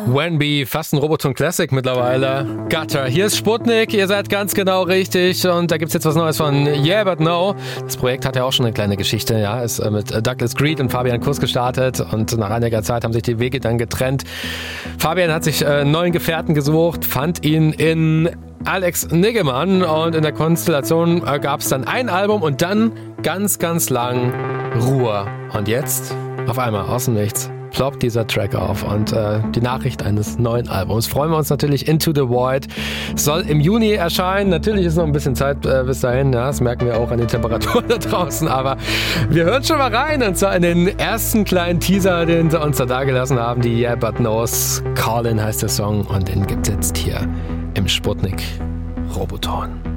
Wenby, fast ein Roboton Classic mittlerweile. Gutter, hier ist Sputnik, ihr seid ganz genau richtig und da gibt's jetzt was Neues von Yeah But No. Das Projekt hat ja auch schon eine kleine Geschichte, ja, ist mit Douglas Greed und Fabian Kuss gestartet und nach einiger Zeit haben sich die Wege dann getrennt. Fabian hat sich einen neuen Gefährten gesucht, fand ihn in Alex Niggemann und in der Konstellation gab's dann ein Album und dann ganz, ganz lang Ruhe. Und jetzt, auf einmal, aus dem Nichts, ploppt dieser Track auf und die Nachricht eines neuen Albums. Freuen wir uns natürlich. Into the Void soll im Juni erscheinen. Natürlich ist noch ein bisschen Zeit bis dahin. Ja, das merken wir auch an den Temperaturen da draußen. Aber wir hören schon mal rein. Und zwar in den ersten kleinen Teaser, den sie uns da gelassen haben. Die Yeah But No's. Callin' heißt der Song. Und den gibt's jetzt hier im Sputnik Roboton.